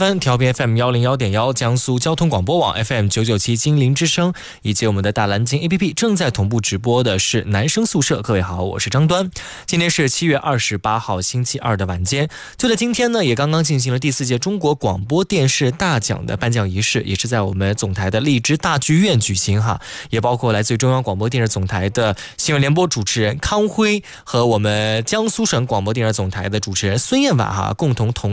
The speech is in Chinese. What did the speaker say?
分，调频 FM 101.1，江苏交通广播网 FM 997金陵之声，以及我们的大蓝鲸 APP 正在同步直播的是男生宿舍。各位好，我是张端。今天是7月28号星期二的晚间，就在今天呢，也刚刚进行了第4届中国广播电视大奖的颁奖仪式，也是在我们总台的荔枝大剧院举行哈，也包括来自于中央广播电视总台的新闻联播主持人康辉和我们江苏省广播电视总台的主持人孙燕婉哈，共同